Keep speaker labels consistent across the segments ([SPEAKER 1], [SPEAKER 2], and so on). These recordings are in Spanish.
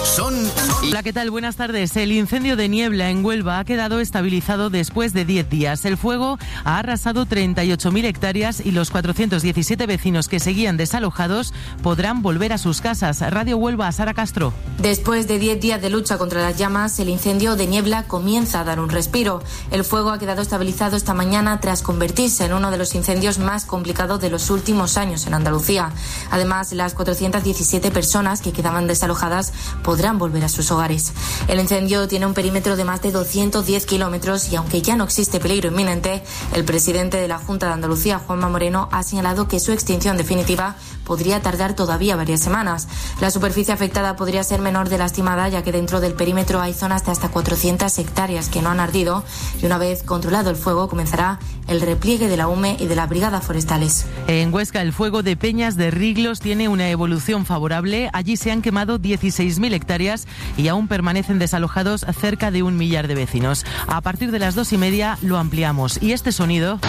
[SPEAKER 1] Hola, ¿qué tal? Buenas tardes. El incendio de Niebla en Huelva ha quedado estabilizado después de 10 días. El fuego ha arrasado 38.000 hectáreas y los 417 vecinos que seguían desalojados podrán volver a sus casas. Radio Huelva, Sara Castro.
[SPEAKER 2] Después de 10 días de lucha contra las llamas, el incendio de Niebla comienza a dar un respiro. El fuego ha quedado estabilizado esta mañana tras convertirse en uno de los incendios más complicados de los últimos años en Andalucía. Además, las 417 personas que quedaban desalojadas podrán volver a sus hogares. El incendio tiene un perímetro de más de 210 kilómetros y aunque ya no existe peligro inminente, el presidente de la Junta de Andalucía, Juanma Moreno, ha señalado que su extinción definitiva podría tardar todavía varias semanas. La superficie afectada podría ser menor de la estimada, ya que dentro del perímetro hay zonas de hasta 400 hectáreas que no han ardido y una vez controlado el fuego comenzará el repliegue de la UME y de las brigadas forestales.
[SPEAKER 1] En Huesca, el fuego de Peñas de Riglos tiene una evolución favorable. Allí se han quemado 16.000 hectáreas y aún permanecen desalojados cerca de 1 millar de vecinos. A partir de las 2:30 lo ampliamos. Y este sonido...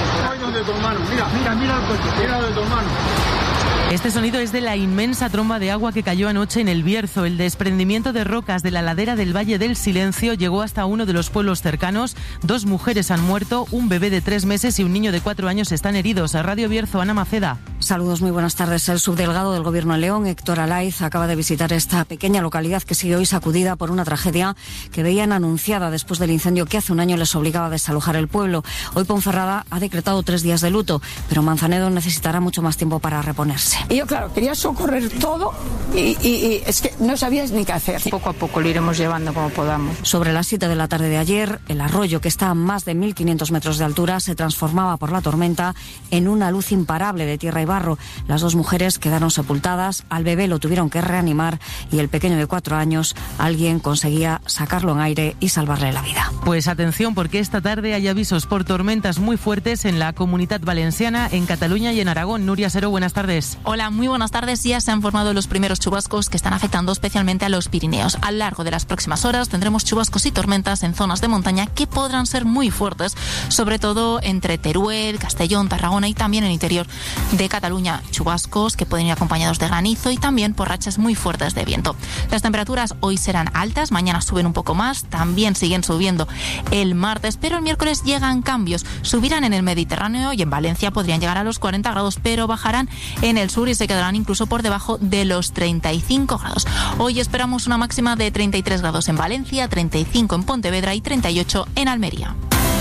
[SPEAKER 1] Mira el coche, mira de tu hermano. Este sonido es de la inmensa tromba de agua que cayó anoche en El Bierzo. El desprendimiento de rocas de la ladera del Valle del Silencio llegó hasta uno de los pueblos cercanos. 2 mujeres han muerto, un bebé de 3 meses y un niño de 4 años están heridos. A Radio Bierzo, Ana Maceda.
[SPEAKER 3] Saludos, muy buenas tardes. El subdelegado del Gobierno de León, Héctor Alaiz, acaba de visitar esta pequeña localidad que sigue hoy sacudida por una tragedia que veían anunciada después del incendio que hace un año les obligaba a desalojar el pueblo. Hoy Ponferrada ha decretado 3 días de luto, pero Manzanedo necesitará mucho más tiempo para reponerse.
[SPEAKER 4] Y yo, claro, quería socorrer todo y es que no sabías ni qué hacer.
[SPEAKER 5] Poco a poco lo iremos llevando como podamos.
[SPEAKER 3] Sobre las 7 de la tarde de ayer, el arroyo, que está a más de 1.500 metros de altura, se transformaba por la tormenta en una luz imparable de tierra y barro. Las 2 mujeres quedaron sepultadas, al bebé lo tuvieron que reanimar y el pequeño de 4 años, alguien conseguía sacarlo en aire y salvarle la vida.
[SPEAKER 1] Pues atención, porque esta tarde hay avisos por tormentas muy fuertes en la Comunidad Valenciana, en Cataluña y en Aragón. Nuria Seró, buenas tardes.
[SPEAKER 6] Hola, muy buenas tardes. Ya se han formado los primeros chubascos que están afectando especialmente a los Pirineos. A lo largo de las próximas horas tendremos chubascos y tormentas en zonas de montaña que podrán ser muy fuertes, sobre todo entre Teruel, Castellón, Tarragona y también en el interior de Cataluña. Chubascos que pueden ir acompañados de granizo y también por rachas muy fuertes de viento. Las temperaturas hoy serán altas, mañana suben un poco más, también siguen subiendo el martes, pero el miércoles llegan cambios. Subirán en el Mediterráneo y en Valencia podrían llegar a los 40 grados, pero bajarán en el sur y se quedarán incluso por debajo de los 35 grados. Hoy esperamos una máxima de 33 grados en Valencia, 35 en Pontevedra y 38 en Almería.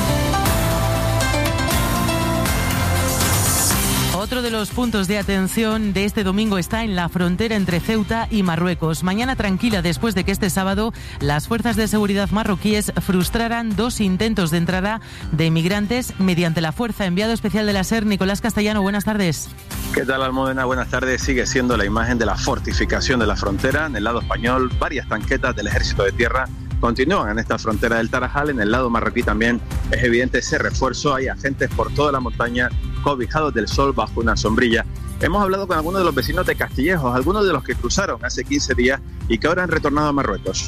[SPEAKER 1] Otro de los puntos de atención de este domingo está en la frontera entre Ceuta y Marruecos. Mañana tranquila después de que este sábado las fuerzas de seguridad marroquíes frustraran 2 intentos de entrada de migrantes mediante la fuerza. Enviado especial de la SER, Nicolás Castellano, buenas tardes.
[SPEAKER 7] ¿Qué tal, Almudena? Buenas tardes. Sigue siendo la imagen de la fortificación de la frontera. En el lado español, varias tanquetas del Ejército de Tierra continúan en esta frontera del Tarajal. En el lado marroquí también es evidente ese refuerzo. Hay agentes por toda la montaña cobijados del sol bajo una sombrilla. Hemos hablado con algunos de los vecinos de Castillejos, algunos de los que cruzaron hace 15 días y que ahora han retornado a Marruecos.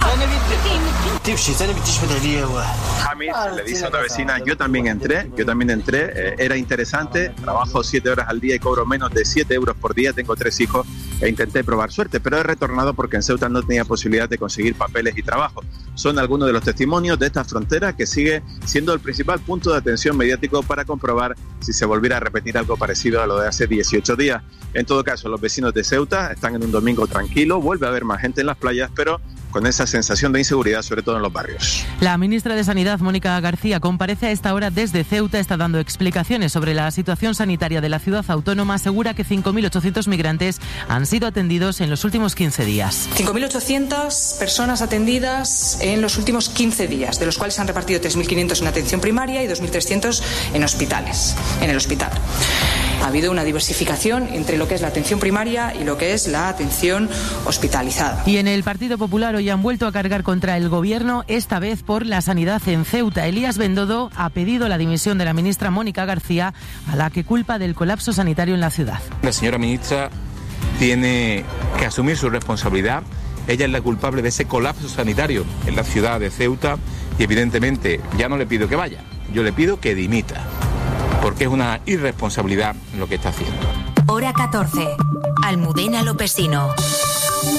[SPEAKER 7] Jamis le dice a una vecina, yo también entré, era interesante, trabajo 7 horas al día y cobro menos de 7 euros por día, tengo 3 hijos e intenté probar suerte, pero he retornado porque en Ceuta no tenía posibilidad de conseguir papeles y trabajo. Son algunos de los testimonios de esta frontera que sigue siendo el principal punto de atención mediático para comprobar si se volviera a repetir algo parecido a lo de hace 18 días. En todo caso, los vecinos de Ceuta están en un domingo tranquilo, vuelve a haber más gente en las playas, pero con esa sensación de inseguridad, sobre todo en los barrios.
[SPEAKER 1] La ministra de Sanidad, Mónica García, comparece a esta hora desde Ceuta, está dando explicaciones sobre la situación sanitaria de la ciudad autónoma, asegura que 5.800 migrantes han sido atendidos en los últimos 15 días.
[SPEAKER 8] 5.800 personas atendidas en los últimos 15 días, de los cuales se han repartido 3.500 en atención primaria y 2.300 en hospitales, en el hospital. Ha habido una diversificación entre lo que es la atención primaria y lo que es la atención hospitalizada.
[SPEAKER 1] Y en el Partido Popular hoy han vuelto a cargar contra el Gobierno, esta vez por la sanidad en Ceuta. Elías Bendodo ha pedido la dimisión de la ministra Mónica García, a la que culpa del colapso sanitario en la ciudad.
[SPEAKER 9] La señora ministra tiene que asumir su responsabilidad. Ella es la culpable de ese colapso sanitario en la ciudad de Ceuta y evidentemente ya no le pido que vaya, yo le pido que dimita, porque es una irresponsabilidad lo que está haciendo.
[SPEAKER 10] Hora 14. Almudena Lopesino.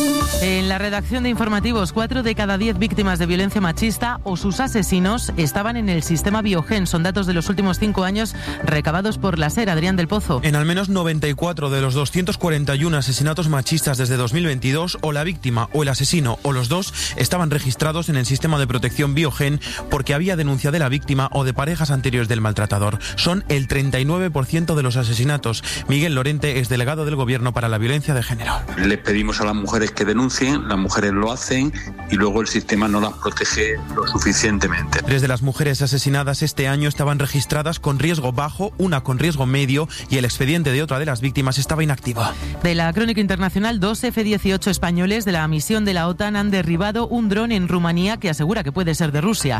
[SPEAKER 1] En la redacción de informativos, 4 de cada 10 víctimas de violencia machista o sus asesinos estaban en el sistema Biogen. Son datos de los últimos 5 años recabados por la SER. Adrián del Pozo.
[SPEAKER 10] En al menos 94 de los 241 asesinatos machistas desde 2022, o la víctima o el asesino o los dos estaban registrados en el sistema de protección Biogen porque había denuncia de la víctima o de parejas anteriores del maltratador. Son el 39% de los asesinatos. Miguel Lorente es delegado del Gobierno para la violencia de género.
[SPEAKER 11] Les pedimos a las mujeres que denuncien, las mujeres lo hacen y luego el sistema no las protege lo suficientemente.
[SPEAKER 10] 3 de las mujeres asesinadas este año estaban registradas con riesgo bajo, una con riesgo medio y el expediente de otra de las víctimas estaba inactivo.
[SPEAKER 1] De la crónica internacional, 2 F-18 españoles de la misión de la OTAN han derribado un dron en Rumanía que asegura que puede ser de Rusia.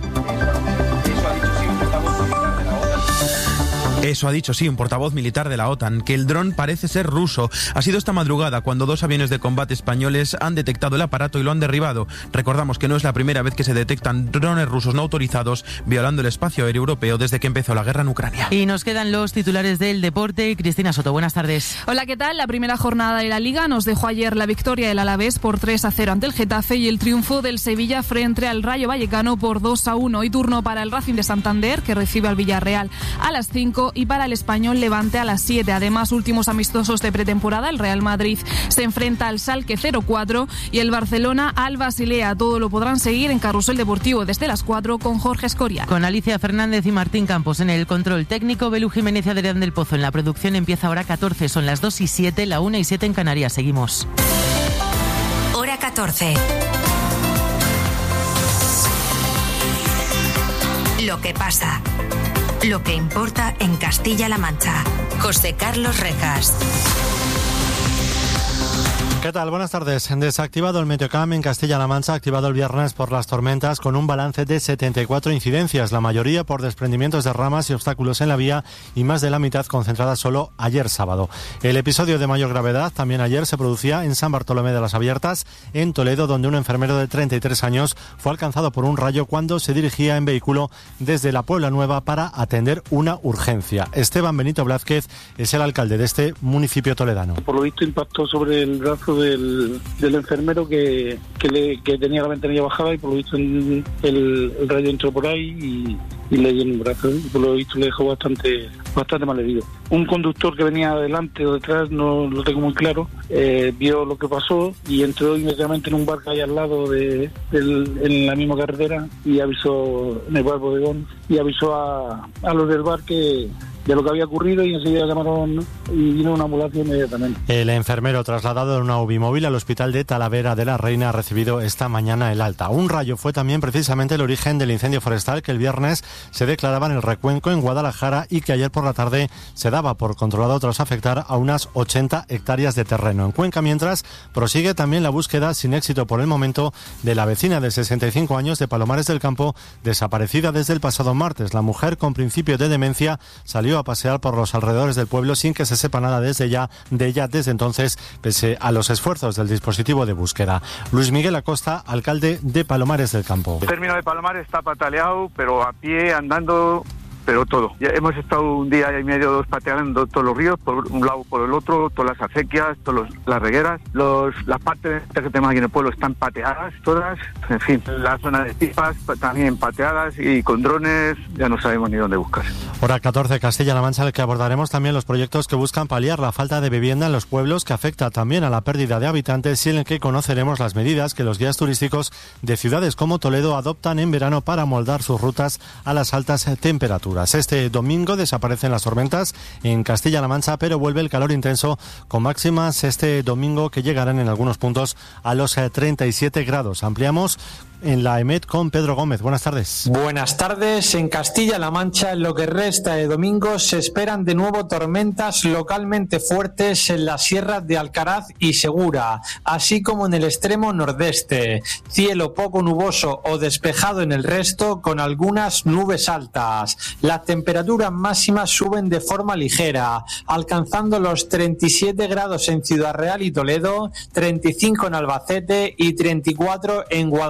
[SPEAKER 10] Eso ha dicho, sí, un portavoz militar de la OTAN, que el dron parece ser ruso. Ha sido esta madrugada cuando 2 aviones de combate españoles han detectado el aparato y lo han derribado. Recordamos que no es la primera vez que se detectan drones rusos no autorizados violando el espacio aéreo europeo desde que empezó la guerra en Ucrania.
[SPEAKER 1] Y nos quedan los titulares del deporte. Cristina Soto, buenas tardes.
[SPEAKER 12] Hola, ¿qué tal? La primera jornada de la Liga nos dejó ayer la victoria del Alavés por 3-0 ante el Getafe y el triunfo del Sevilla frente al Rayo Vallecano por 2-1. Hoy turno para el Racing de Santander, que recibe al Villarreal a las 5, y para el Español Levante a las 7. Además, últimos amistosos de pretemporada, el Real Madrid se enfrenta al Schalke 0-4 y el Barcelona al Basilea. Todo lo podrán seguir en Carrusel Deportivo desde las 4 con Jorge Escoria.
[SPEAKER 1] Con Alicia Fernández y Martín Campos en el control técnico, Belu Jiménez y Adrián del Pozo en la producción. Empieza hora 14, son las 2:07, la 1:07 en Canarias. Seguimos.
[SPEAKER 13] Hora 14. Lo que pasa. Lo que importa en Castilla-La Mancha. José Carlos Rejas.
[SPEAKER 14] ¿Qué tal? Buenas tardes. Desactivado el Meteocam en Castilla-La Mancha, activado el viernes por las tormentas, con un balance de 74 incidencias, la mayoría por desprendimientos de ramas y obstáculos en la vía, y más de la mitad concentrada solo ayer sábado. El episodio de mayor gravedad también ayer se producía en San Bartolomé de las Abiertas, en Toledo, donde un enfermero de 33 años fue alcanzado por un rayo cuando se dirigía en vehículo desde la Puebla Nueva para atender una urgencia. Esteban Benito Blázquez es el alcalde de este municipio toledano.
[SPEAKER 15] Por lo visto impactó sobre el brazo del enfermero que tenía la ventanilla bajada, y por lo visto el rayo entró por ahí y le dio en el brazo, y por lo visto le dejó bastante mal herido. Un conductor que venía adelante o detrás, no lo tengo muy claro, vio lo que pasó y entró inmediatamente en un bar que hay al lado en la misma carretera, y avisó en el bar bodegón, y avisó a los del bar de lo que había ocurrido, y enseguida llamaron y vino una ambulancia inmediatamente.
[SPEAKER 14] El enfermero, trasladado en una UBI móvil al hospital de Talavera de la Reina, ha recibido esta mañana el alta. Un rayo fue también precisamente el origen del incendio forestal que el viernes se declaraba en el Recuenco, en Guadalajara, y que ayer por la tarde se daba por controlado tras afectar a unas 80 hectáreas de terreno. En Cuenca, mientras, prosigue también la búsqueda, sin éxito por el momento, de la vecina de 65 años de Palomares del Campo, desaparecida desde el pasado martes. La mujer, con principio de demencia, salió a pasear por los alrededores del pueblo sin que se sepa nada de ella desde entonces, pese a los esfuerzos del dispositivo de búsqueda. Luis Miguel Acosta, alcalde de Palomares del Campo.
[SPEAKER 16] El término de Palomares está pataleado, pero a pie, andando, pero todo. Ya hemos estado un día y medio, 2 pateando todos los ríos, por un lado por el otro, todas las acequias, las regueras, las partes que tenemos aquí en el pueblo están pateadas, todas, en fin, la zona de Tipas también pateadas, y con drones ya no sabemos ni dónde buscar.
[SPEAKER 14] Hora 14, Castilla-La Mancha, en el que abordaremos también los proyectos que buscan paliar la falta de vivienda en los pueblos, que afecta también a la pérdida de habitantes, y en el que conoceremos las medidas que los guías turísticos de ciudades como Toledo adoptan en verano para moldar sus rutas a las altas temperaturas. Este domingo desaparecen las tormentas en Castilla-La Mancha, pero vuelve el calor intenso, con máximas este domingo que llegarán en algunos puntos a los 37 grados. Ampliamos en la EMET con Pedro Gómez. Buenas tardes.
[SPEAKER 17] Buenas tardes. En Castilla-La Mancha, en lo que resta de domingo, se esperan de nuevo tormentas localmente fuertes en las sierras de Alcaraz y Segura, así como en el extremo nordeste. Cielo poco nuboso o despejado en el resto, con algunas nubes altas. Las temperaturas máximas suben de forma ligera, alcanzando los 37 grados en Ciudad Real y Toledo, 35 en Albacete y 34 en Guadalajara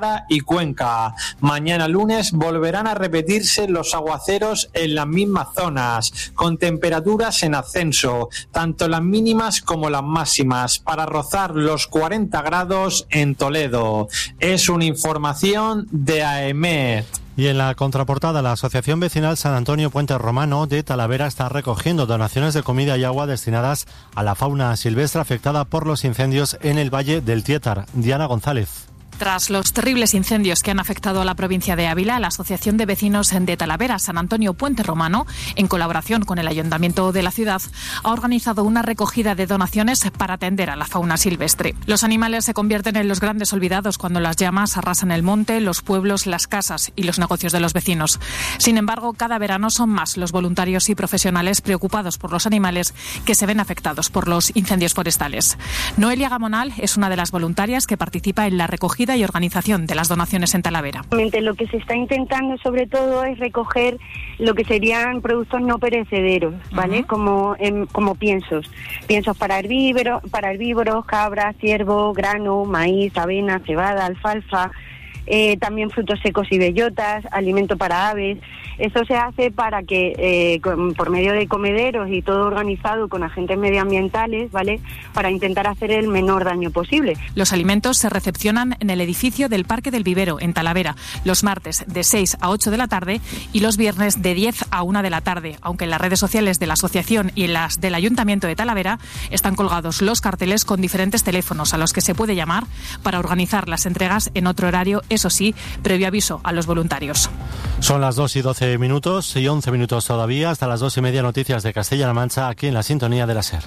[SPEAKER 17] Guadalajara y Cuenca. Mañana lunes volverán a repetirse los aguaceros en las mismas zonas, con temperaturas en ascenso, tanto las mínimas como las máximas, para rozar los 40 grados en Toledo. Es una información de AEMET.
[SPEAKER 14] Y en la contraportada, la Asociación Vecinal San Antonio Puente Romano de Talavera está recogiendo donaciones de comida y agua destinadas a la fauna silvestre afectada por los incendios en el Valle del Tietar. Diana González.
[SPEAKER 12] Tras los terribles incendios que han afectado a la provincia de Ávila, la Asociación de Vecinos de Talavera, San Antonio Puente Romano, en colaboración con el Ayuntamiento de la ciudad, ha organizado una recogida de donaciones para atender a la fauna silvestre. Los animales se convierten en los grandes olvidados cuando las llamas arrasan el monte, los pueblos, las casas y los negocios de los vecinos. Sin embargo, cada verano son más los voluntarios y profesionales preocupados por los animales que se ven afectados por los incendios forestales. Noelia Gamonal es una de las voluntarias que participa en la recogida y organización de las donaciones en Talavera.
[SPEAKER 18] Lo que se está intentando sobre todo es recoger lo que serían productos no perecederos, ¿vale? Como piensos para herbívoros, cabras, ciervo, grano, maíz, avena, cebada, alfalfa, también frutos secos y bellotas, alimento para aves. Eso se hace para que, por medio de comederos y todo organizado con agentes medioambientales, ¿vale?, para intentar hacer el menor daño posible.
[SPEAKER 12] Los alimentos se recepcionan en el edificio del Parque del Vivero, en Talavera, los martes de 6 a 8 de la tarde y los viernes de 10 a 1 de la tarde, aunque en las redes sociales de la asociación y en las del Ayuntamiento de Talavera están colgados los carteles con diferentes teléfonos a los que se puede llamar para organizar las entregas en otro horario, eso sí, previo aviso a los voluntarios.
[SPEAKER 14] Son las 2:12 minutos y 11 minutos todavía, hasta las 2:30 noticias de Castilla-La Mancha, aquí en la sintonía de la SER.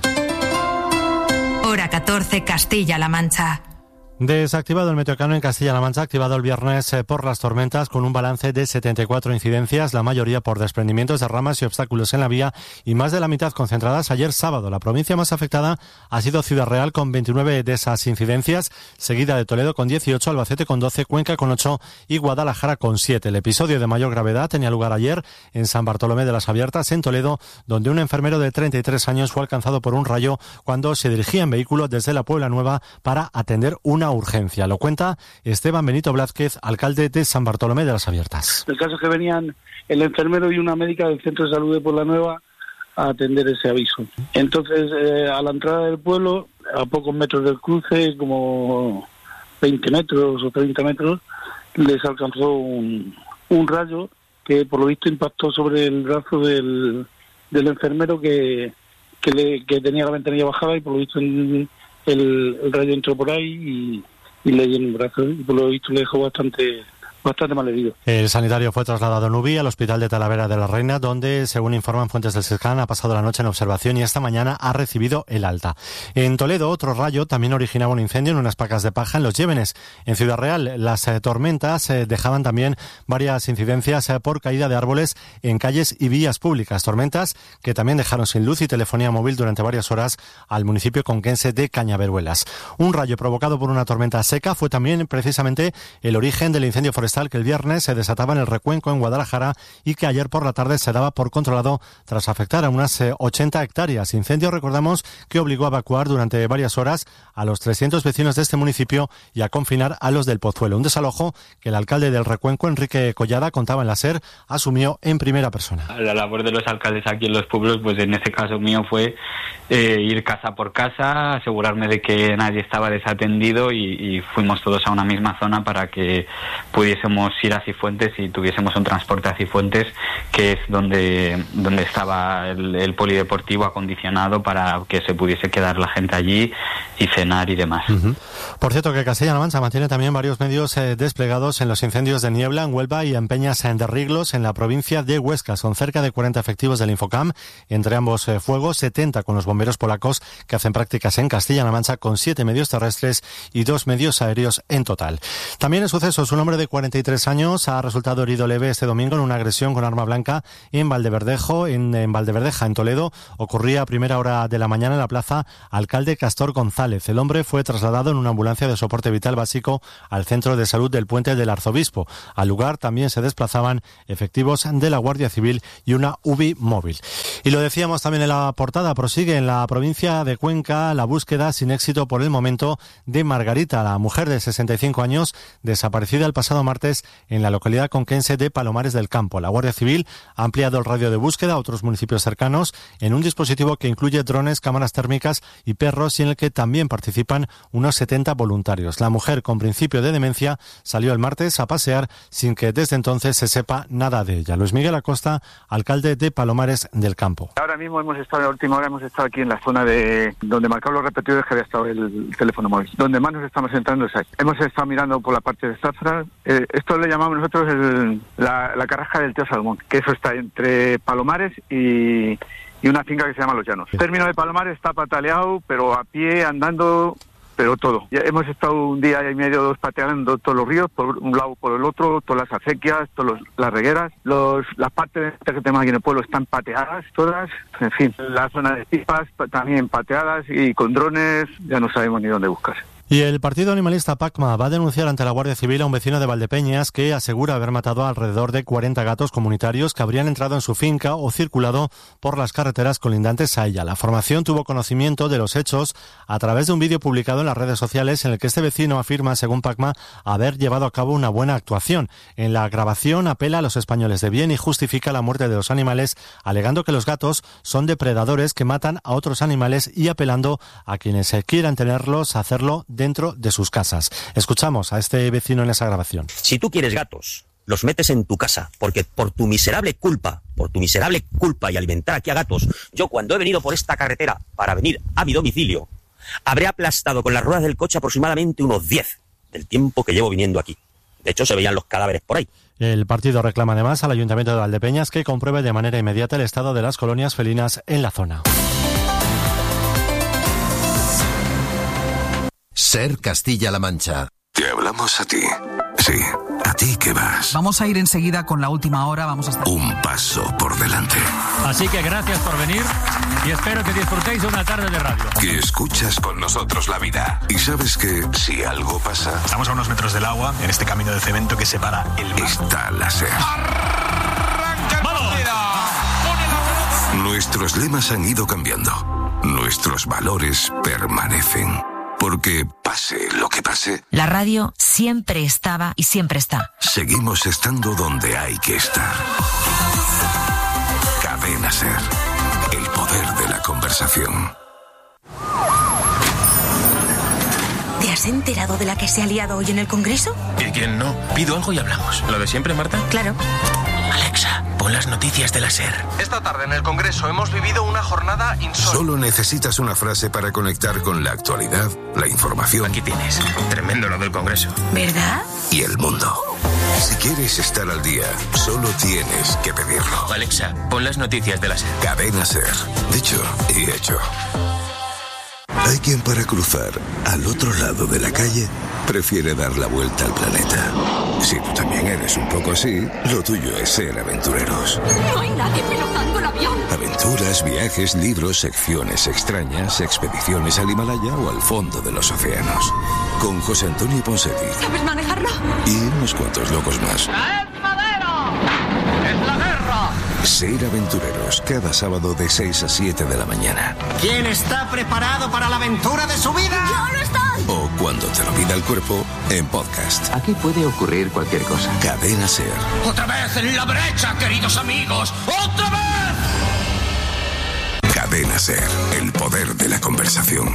[SPEAKER 13] Hora 14, Castilla-La Mancha.
[SPEAKER 14] Desactivado el meteocano en Castilla-La Mancha, activado el viernes por las tormentas, con un balance de 74 incidencias, la mayoría por desprendimientos de ramas y obstáculos en la vía, y más de la mitad concentradas ayer sábado. La provincia más afectada ha sido Ciudad Real, con 29 de esas incidencias, seguida de Toledo con 18, Albacete con 12, Cuenca con 8 y Guadalajara con 7. El episodio de mayor gravedad tenía lugar ayer en San Bartolomé de las Abiertas, en Toledo, donde un enfermero de 33 años fue alcanzado por un rayo cuando se dirigía en vehículo desde la Puebla Nueva para atender una urgencia. Lo cuenta Esteban Benito Blázquez, alcalde de San Bartolomé de las Abiertas.
[SPEAKER 15] El caso es que venían el enfermero y una médica del Centro de Salud de Puebla Nueva a atender ese aviso. Entonces, a la entrada del pueblo, a pocos metros del cruce, como 20 metros o 30 metros, les alcanzó un rayo que por lo visto impactó sobre el brazo del enfermero que tenía la ventanilla bajada, y por lo visto el rayo entró por ahí y le dio en el brazo, y por lo visto le dejó bastante mal herido.
[SPEAKER 14] El sanitario fue trasladado a Nubí, al Hospital de Talavera de la Reina, donde, según informan fuentes del SESCAN, ha pasado la noche en observación y esta mañana ha recibido el alta. En Toledo, otro rayo también originaba un incendio en unas pacas de paja en Los Llévenes. En Ciudad Real, las tormentas dejaban también varias incidencias por caída de árboles en calles y vías públicas. Tormentas que también dejaron sin luz y telefonía móvil durante varias horas al municipio conquense de Cañaveruelas. Un rayo provocado por una tormenta seca fue también precisamente el origen del incendio forestal que el viernes se desataba en el Recuenco, en Guadalajara, y que ayer por la tarde se daba por controlado tras afectar a unas 80 hectáreas. Incendio, recordamos, que obligó a evacuar durante varias horas a los 300 vecinos de este municipio y a confinar a los del Pozuelo. Un desalojo que el alcalde del Recuenco, Enrique Collada, contaba en la SER, asumió en primera persona.
[SPEAKER 19] La labor de los alcaldes aquí en los pueblos, pues en este caso mío fue ir casa por casa, asegurarme de que nadie estaba desatendido, y fuimos todos a una misma zona para que pudiésemos ir a Cifuentes y tuviésemos un transporte a Cifuentes, que es donde estaba el polideportivo acondicionado para que se pudiese quedar la gente allí y cenar y demás.
[SPEAKER 14] Por cierto, que Castilla-La Mancha mantiene también varios medios desplegados en los incendios de Niebla, en Huelva, y en Peñas de Riglos, en la provincia de Huesca. Son cerca de 40 efectivos del Infocam entre ambos fuegos, 70 con los bomberos polacos, que hacen prácticas en Castilla-La Mancha, con 7 medios terrestres y 2 medios aéreos en total. También en sucesos, un hombre de 40 43 años, ha resultado herido leve este domingo en una agresión con arma blanca en Valdeverdeja, en Toledo. Ocurría a primera hora de la mañana en la plaza Alcalde Castor González. El hombre fue trasladado en una ambulancia de soporte vital básico al centro de salud del Puente del Arzobispo. Al lugar también se desplazaban efectivos de la Guardia Civil y una UBI móvil. Y lo decíamos también en la portada, prosigue en la provincia de Cuenca la búsqueda sin éxito por el momento de Margarita, la mujer de 65 años desaparecida el pasado martes en la localidad conquense de Palomares del Campo. La Guardia Civil ha ampliado el radio de búsqueda a otros municipios cercanos en un dispositivo que incluye drones, cámaras térmicas y perros y en el que también participan unos 70 voluntarios. La mujer, con principio de demencia, salió el martes a pasear sin que desde entonces se sepa nada de ella. Luis Miguel Acosta, alcalde de Palomares del Campo.
[SPEAKER 16] Ahora mismo a la última hora hemos estado aquí en la zona de donde marcaron los repetidores que había estado el teléfono móvil. Donde más nos estamos entrando es ahí. Hemos estado mirando por la parte de Zafra. Esto le llamamos nosotros la Carrasca del Tío Salomón, que eso está entre Palomares y una finca que se llama Los Llanos. El término de Palomares está pataleado, pero a pie, andando, pero todo. Ya hemos estado un día y medio, dos pateando todos los ríos, por un lado por el otro, todas las acequias, las regueras. Las partes que tenemos aquí en el pueblo están pateadas, todas. En fin, la zona de pipas también pateadas y con drones ya no sabemos ni dónde buscar.
[SPEAKER 14] Y el partido animalista PACMA va a denunciar ante la Guardia Civil a un vecino de Valdepeñas que asegura haber matado alrededor de 40 gatos comunitarios que habrían entrado en su finca o circulado por las carreteras colindantes a ella. La formación tuvo conocimiento de los hechos a través de un vídeo publicado en las redes sociales en el que este vecino afirma, según PACMA, haber llevado a cabo una buena actuación. En la grabación apela a los españoles de bien y justifica la muerte de los animales, alegando que los gatos son depredadores que matan a otros animales y apelando a quienes quieran tenerlos a hacerlo dentro de sus casas. Escuchamos a este vecino en esa grabación.
[SPEAKER 20] Si tú quieres gatos, los metes en tu casa, porque por tu miserable culpa y alimentar aquí a gatos, yo cuando he venido por esta carretera para venir a mi domicilio, habré aplastado con las ruedas del coche aproximadamente unos 10 del tiempo que llevo viniendo aquí. De hecho, se veían los cadáveres por ahí.
[SPEAKER 14] El partido reclama además al Ayuntamiento de Valdepeñas que compruebe de manera inmediata el estado de las colonias felinas en la zona.
[SPEAKER 21] Ser Castilla-La Mancha. Te hablamos a ti. Sí, a ti que vas.
[SPEAKER 22] Vamos a ir enseguida con la última hora. Vamos a estar
[SPEAKER 21] un paso por delante.
[SPEAKER 23] Así que gracias por venir y espero que disfrutéis de una tarde de radio.
[SPEAKER 21] Que escuchas con nosotros la vida. Y sabes que si algo pasa...
[SPEAKER 24] Estamos a unos metros del agua, en este camino de cemento que separa el mar.
[SPEAKER 21] Está la SER.
[SPEAKER 23] ¡Vamos!
[SPEAKER 21] Nuestros lemas han ido cambiando. Nuestros valores permanecen. Porque pase lo que pase,
[SPEAKER 13] la radio siempre estaba y siempre está.
[SPEAKER 21] Seguimos estando donde hay que estar. Cadena SER, el poder de la conversación.
[SPEAKER 13] ¿Te has enterado de la que se ha liado hoy en el Congreso?
[SPEAKER 24] ¿Y quién no? Pido algo y hablamos. ¿Lo de siempre, Marta?
[SPEAKER 13] Claro.
[SPEAKER 24] Alexa, pon las noticias de la SER.
[SPEAKER 25] Esta tarde en el Congreso hemos vivido una jornada insólita.
[SPEAKER 21] Solo necesitas una frase para conectar con la actualidad, la información.
[SPEAKER 24] Aquí tienes. Tremendo lo del Congreso.
[SPEAKER 13] ¿Verdad?
[SPEAKER 21] Y el mundo. Si quieres estar al día, solo tienes que pedirlo.
[SPEAKER 24] Alexa, pon las noticias de la SER.
[SPEAKER 21] Cadena SER. Dicho y hecho. Hay quien para cruzar al otro lado de la calle prefiere dar la vuelta al planeta. Si tú también eres un poco así, lo tuyo es ser aventureros.
[SPEAKER 26] No hay nadie pilotando el avión.
[SPEAKER 21] Aventuras, viajes, libros, secciones extrañas, expediciones al Himalaya o al fondo de los océanos. Con José Antonio Ponseti.
[SPEAKER 26] ¿Sabes manejarlo?
[SPEAKER 21] Y unos cuantos locos más.
[SPEAKER 26] ¡Es madera! ¡Es la guerra!
[SPEAKER 21] Ser aventureros cada sábado de 6 a 7 de la mañana.
[SPEAKER 25] ¿Quién está preparado para la aventura de su vida?
[SPEAKER 26] ¡Yo no estoy!
[SPEAKER 21] O cuando te lo pida el cuerpo, en podcast.
[SPEAKER 27] Aquí puede ocurrir cualquier cosa.
[SPEAKER 21] Cadena SER.
[SPEAKER 25] ¡Otra vez en la brecha, queridos amigos! ¡Otra vez!
[SPEAKER 21] Cadena SER. El poder de la conversación.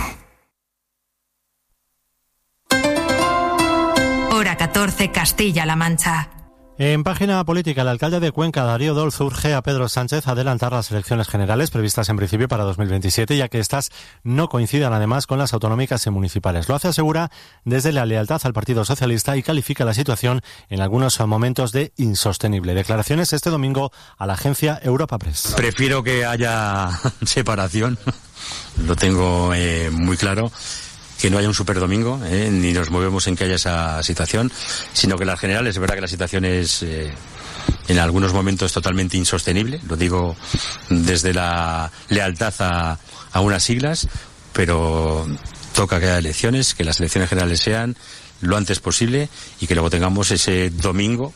[SPEAKER 13] Hora 14, Castilla-La Mancha.
[SPEAKER 14] En página política, el alcalde de Cuenca, Darío Dolz, urge a Pedro Sánchez a adelantar las elecciones generales previstas en principio para 2027, ya que estas no coincidan además con las autonómicas y municipales. Lo hace, asegura, desde la lealtad al Partido Socialista y califica la situación en algunos momentos de insostenible. Declaraciones este domingo a la agencia Europa Press.
[SPEAKER 28] Prefiero que haya separación, lo tengo muy claro.
[SPEAKER 2] que no haya un superdomingo, ni nos movemos en que haya esa situación, sino que en las generales es verdad que la situación es en algunos momentos totalmente insostenible, lo digo desde la lealtad a unas siglas, pero toca que haya elecciones, que las elecciones generales sean lo antes posible y que luego tengamos ese domingo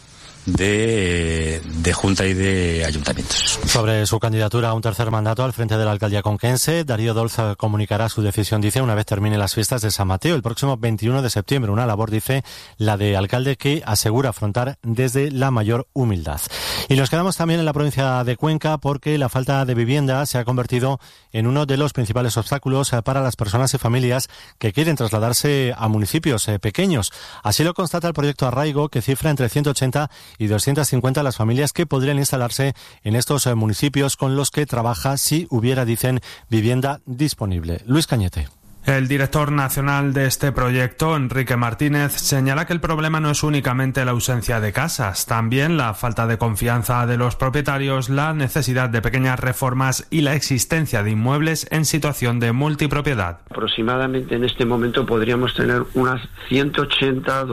[SPEAKER 2] de Junta y de Ayuntamientos.
[SPEAKER 14] Sobre su candidatura a un tercer mandato al frente de la alcaldía conquense, Darío Dolz comunicará su decisión, dice, una vez termine las fiestas de San Mateo, el próximo 21 de septiembre. Una labor, dice, la de alcalde que asegura afrontar desde la mayor humildad. Y nos quedamos también en la provincia de Cuenca porque la falta de vivienda se ha convertido en uno de los principales obstáculos para las personas y familias que quieren trasladarse a municipios pequeños. Así lo constata el proyecto Arraigo, que cifra entre 180 y 250 las familias que podrían instalarse en estos municipios con los que trabaja si hubiera, dicen, vivienda disponible. Luis Cañete.
[SPEAKER 3] El director nacional de este proyecto, Enrique Martínez, señala que el problema no es únicamente la ausencia de casas, también la falta de confianza de los propietarios, la necesidad de pequeñas reformas y la existencia de inmuebles en situación de multipropiedad.
[SPEAKER 4] Aproximadamente en este momento podríamos tener unas 180,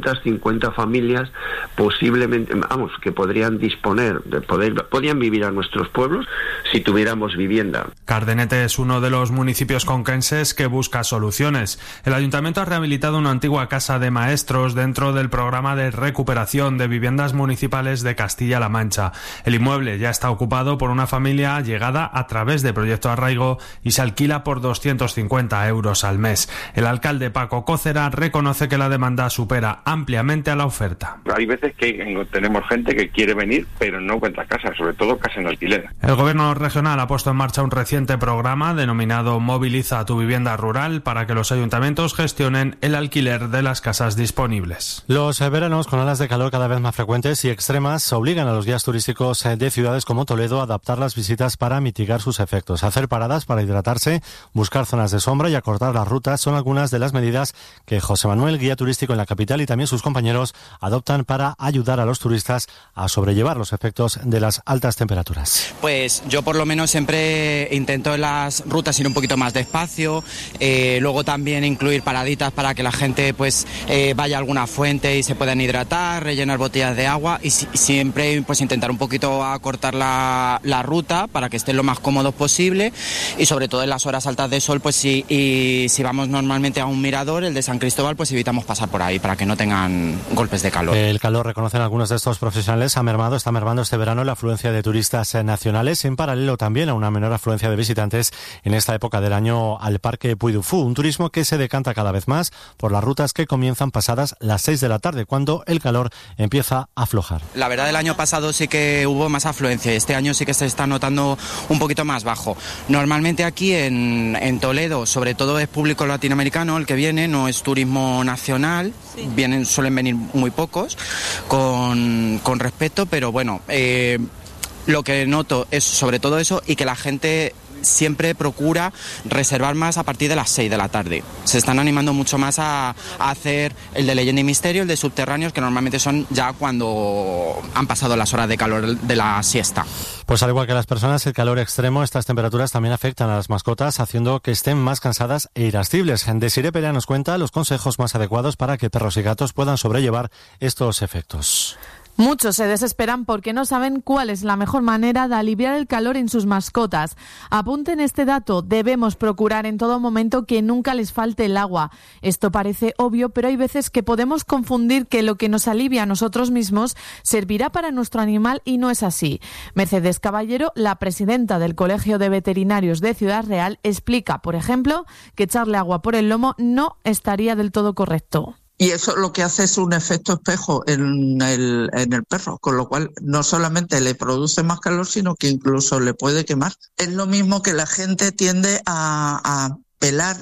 [SPEAKER 4] 250 familias posiblemente, que podrían disponer, podrían vivir a nuestros pueblos si tuviéramos vivienda.
[SPEAKER 3] Cardenete es uno de los municipios conquenses que busca soluciones. El ayuntamiento ha rehabilitado una antigua casa de maestros dentro del programa de recuperación de viviendas municipales de Castilla-La Mancha. El inmueble ya está ocupado por una familia llegada a través de Proyecto Arraigo y se alquila por 250 euros al mes. El alcalde Paco Cócera reconoce que la demanda supera ampliamente a la oferta.
[SPEAKER 5] Hay veces que tenemos gente que quiere venir pero no encuentra casa, sobre todo casa en alquiler.
[SPEAKER 3] El gobierno regional ha puesto en marcha un reciente programa denominado Moviliza tu vivienda rural para que los ayuntamientos gestionen el alquiler de las casas disponibles.
[SPEAKER 14] Los veranos con olas de calor cada vez más frecuentes y extremas obligan a los guías turísticos de ciudades como Toledo a adaptar las visitas para mitigar sus efectos. Hacer paradas para hidratarse, buscar zonas de sombra y acortar las rutas son algunas de las medidas que José Manuel, guía turístico en la capital, y también sus compañeros adoptan para ayudar a los turistas a sobrellevar los efectos de las altas temperaturas.
[SPEAKER 6] Pues yo por lo menos siempre intento en las rutas ir un poquito más despacio, luego también incluir paraditas para que la gente pues vaya a alguna fuente y se puedan hidratar, rellenar botellas de agua y siempre pues intentar un poquito acortar la ruta para que estén lo más cómodos posible y sobre todo en las horas altas de sol pues si vamos normalmente a un mirador, el de San Cristóbal, pues evitamos pasar por ahí para que no tengan golpes de calor.
[SPEAKER 14] El calor, reconocen algunos de estos profesionales, está mermando este verano la afluencia de turistas nacionales, en paralelo también a una menor afluencia de visitantes en esta época del año al Parque Puy du Fou, un turismo que se decanta cada vez más por las rutas que comienzan pasadas las 6 de la tarde, cuando el calor empieza a aflojar.
[SPEAKER 6] La verdad, el año pasado sí que hubo más afluencia, este año sí que se está notando un poquito más bajo. Normalmente aquí en Toledo, sobre todo es público latinoamericano el que viene, no es turismo nacional, sí. Suelen venir muy pocos, con respeto, pero bueno, lo que noto es sobre todo eso y que la gente siempre procura reservar más a partir de las 6 de la tarde. Se están animando mucho más a hacer el de Leyenda y Misterio, el de Subterráneos, que normalmente son ya cuando han pasado las horas de calor de la siesta.
[SPEAKER 14] Pues al igual que las personas, el calor extremo, estas temperaturas también afectan a las mascotas, haciendo que estén más cansadas e irascibles. Desiree Perea nos cuenta los consejos más adecuados para que perros y gatos puedan sobrellevar estos efectos.
[SPEAKER 7] Muchos se desesperan porque no saben cuál es la mejor manera de aliviar el calor en sus mascotas. Apunten este dato, debemos procurar en todo momento que nunca les falte el agua. Esto parece obvio, pero hay veces que podemos confundir que lo que nos alivia a nosotros mismos servirá para nuestro animal y no es así. Mercedes Caballero, la presidenta del Colegio de Veterinarios de Ciudad Real, explica, por ejemplo, que echarle agua por el lomo no estaría del todo correcto.
[SPEAKER 8] Y eso lo que hace es un efecto espejo en el perro, con lo cual no solamente le produce más calor, sino que incluso le puede quemar. Es lo mismo que la gente tiende a pelar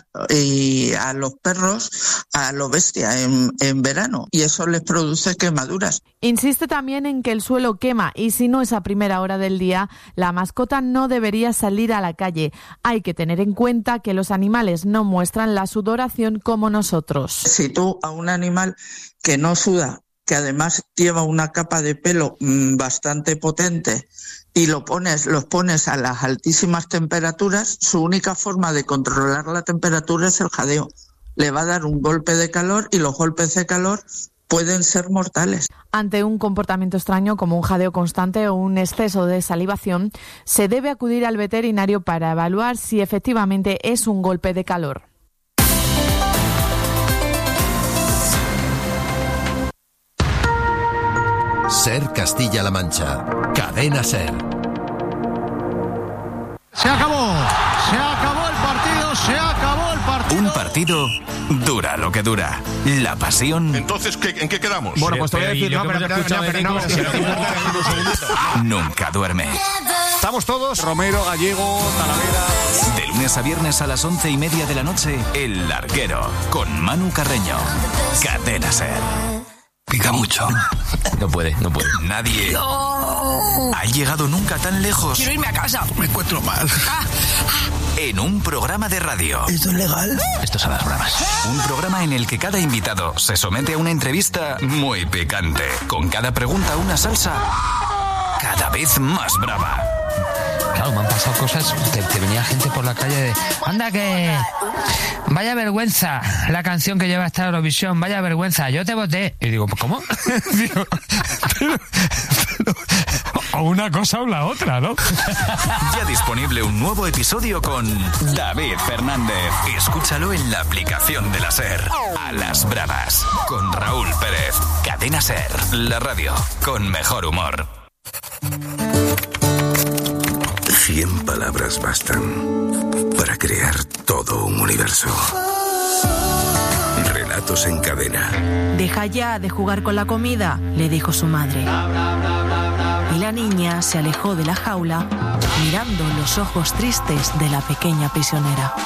[SPEAKER 8] a los perros a lo bestia en verano, y eso les produce quemaduras.
[SPEAKER 7] Insiste también en que el suelo quema y si no es a primera hora del día, la mascota no debería salir a la calle. Hay que tener en cuenta que los animales no muestran la sudoración como nosotros.
[SPEAKER 8] Si tú a un animal que no suda, que además lleva una capa de pelo bastante potente, y los pones a las altísimas temperaturas, su única forma de controlar la temperatura es el jadeo. le va a dar un golpe de calor y los golpes de calor pueden ser mortales.
[SPEAKER 7] Ante un comportamiento extraño como un jadeo constante o un exceso de salivación, se debe acudir al veterinario para evaluar si efectivamente es un golpe de calor.
[SPEAKER 1] SER Castilla-La Mancha. Cadena SER.
[SPEAKER 9] Se acabó el partido, se acabó el partido.
[SPEAKER 10] Un partido dura lo que dura. La pasión.
[SPEAKER 11] Entonces, ¿en qué quedamos?
[SPEAKER 9] Bueno, pues te voy a decir,
[SPEAKER 10] nunca duerme.
[SPEAKER 9] Estamos todos, Romero, Gallego, Talavera.
[SPEAKER 10] De lunes a viernes a las 11:30 de la noche, El Larguero, con Manu Carreño. Cadena SER.
[SPEAKER 1] Pica mucho.
[SPEAKER 10] No puede. Nadie ha llegado nunca tan lejos.
[SPEAKER 9] Quiero irme a casa.
[SPEAKER 1] Me encuentro mal.
[SPEAKER 10] En un programa de radio.
[SPEAKER 1] ¿Esto es legal?
[SPEAKER 10] Esto son las bromas. Un programa en el que cada invitado se somete a una entrevista muy picante. Con cada pregunta una salsa cada vez más brava.
[SPEAKER 12] Claro, me han pasado cosas, te venía gente por la calle de... ¡Anda que... vaya vergüenza la canción que lleva esta Eurovisión! ¡Vaya vergüenza! ¡Yo te voté! Y digo, ¿cómo? Digo, pero, o una cosa o la otra, ¿no?
[SPEAKER 10] Ya disponible un nuevo episodio con David Fernández. Escúchalo en la aplicación de la SER. A las bravas, con Raúl Pérez. Cadena SER, la radio con mejor humor.
[SPEAKER 21] 100 palabras bastan para crear todo un universo. Relatos en cadena.
[SPEAKER 17] Deja ya de jugar con la comida, le dijo su madre. Y la niña se alejó de la jaula, mirando los ojos tristes de la pequeña prisionera.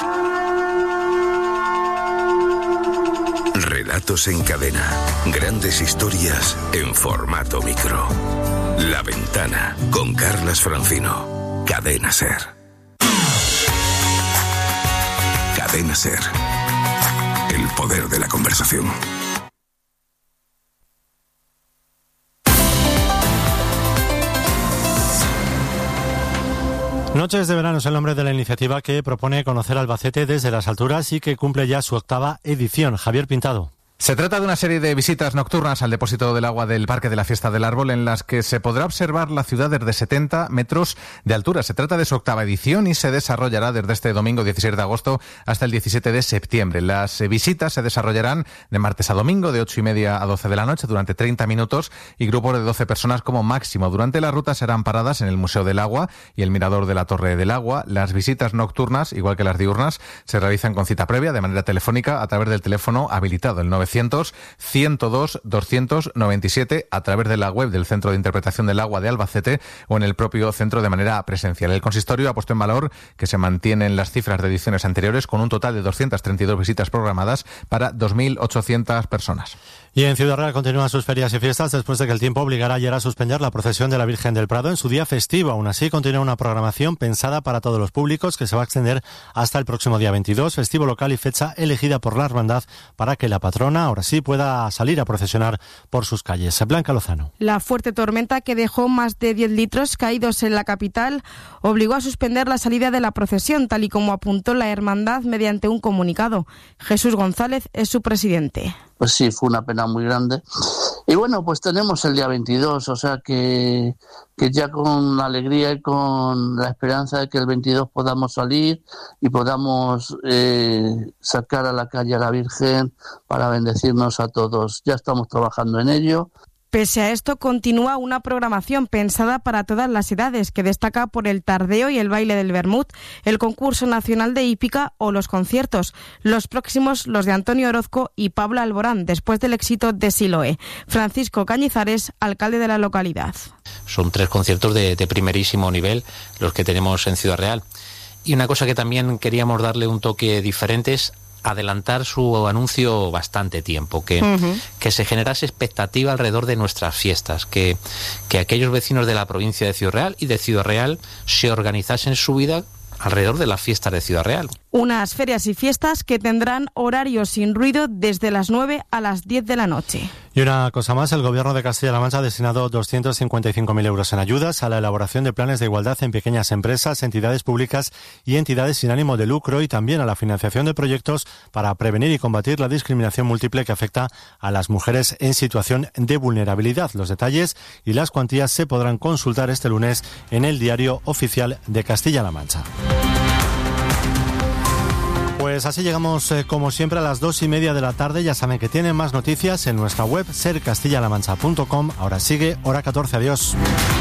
[SPEAKER 21] Relatos en cadena. Grandes historias en formato micro. La Ventana, con Carlas Francino. Cadena SER. Cadena SER. El poder de la conversación.
[SPEAKER 14] Noches de verano es el nombre de la iniciativa que propone conocer Albacete desde las alturas y que cumple ya su 8ª edición. Javier Pintado.
[SPEAKER 18] Se trata de una serie de visitas nocturnas al depósito del agua del Parque de la Fiesta del Árbol en las que se podrá observar la ciudad desde 70 metros de altura. Se trata de su 8ª edición y se desarrollará desde este domingo 16 de agosto hasta el 17 de septiembre. Las visitas se desarrollarán de martes a domingo de 8:30 a 12 de la noche durante 30 minutos y grupos de 12 personas como máximo. Durante la ruta serán paradas en el Museo del Agua y el Mirador de la Torre del Agua. Las visitas nocturnas, igual que las diurnas, se realizan con cita previa de manera telefónica a través del teléfono habilitado, el 900-102-297, a través de la web del Centro de Interpretación del Agua de Albacete o en el propio centro de manera presencial. El consistorio ha puesto en valor que se mantienen las cifras de ediciones anteriores con un total de 232 visitas programadas para 2.800 personas.
[SPEAKER 14] Y en Ciudad Real continúan sus ferias y fiestas después de que el tiempo obligara ayer a suspender la procesión de la Virgen del Prado en su día festivo. Aún así, continúa una programación pensada para todos los públicos que se va a extender hasta el próximo día 22, festivo local y fecha elegida por la hermandad para que la patrona ahora sí pueda salir a procesionar por sus calles. Blanca Lozano.
[SPEAKER 28] La fuerte tormenta que dejó más de 10 litros caídos en la capital obligó a suspender la salida de la procesión, tal y como apuntó la hermandad mediante un comunicado. Jesús González es su presidente.
[SPEAKER 29] Pues sí, fue una pena muy grande. Y bueno, pues tenemos el día 22, o sea que ya con alegría y con la esperanza de que el 22 podamos salir y podamos sacar a la calle a la Virgen para bendecirnos a todos. Ya estamos trabajando en ello.
[SPEAKER 28] Pese a esto, continúa una programación pensada para todas las edades, que destaca por el tardeo y el baile del Vermut, el concurso nacional de hípica o los conciertos. Los próximos, los de Antonio Orozco y Pablo Alborán, después del éxito de Siloé. Francisco Cañizares, alcalde de la localidad.
[SPEAKER 30] Son 3 conciertos de primerísimo nivel los que tenemos en Ciudad Real. Y una cosa que también queríamos darle un toque diferente es adelantar su anuncio bastante tiempo, que se generase expectativa alrededor de nuestras fiestas, que aquellos vecinos de la provincia de Ciudad Real y de Ciudad Real se organizasen su vida alrededor de las fiestas de Ciudad Real.
[SPEAKER 28] Unas ferias y fiestas que tendrán horarios sin ruido desde las 9 a las 10 de la noche.
[SPEAKER 14] Y una cosa más, el Gobierno de Castilla-La Mancha ha destinado 255.000 euros en ayudas a la elaboración de planes de igualdad en pequeñas empresas, entidades públicas y entidades sin ánimo de lucro, y también a la financiación de proyectos para prevenir y combatir la discriminación múltiple que afecta a las mujeres en situación de vulnerabilidad. Los detalles y las cuantías se podrán consultar este lunes en el Diario Oficial de Castilla-La Mancha. Pues así llegamos, como siempre, a las 2:30 de la tarde. Ya saben que tienen más noticias en nuestra web sercastillalamancha.com. Ahora sigue Hora 14. Adiós.